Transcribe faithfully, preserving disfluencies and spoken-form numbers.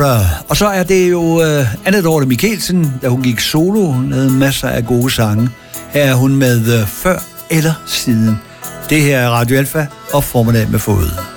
Og så er det jo uh, Anne Dorthe Michelsen, da hun gik solo. Hun lavede masser af gode sange. Her er hun med uh, Før eller Siden. Det her er Radio Alfa og Formiddag med Fod.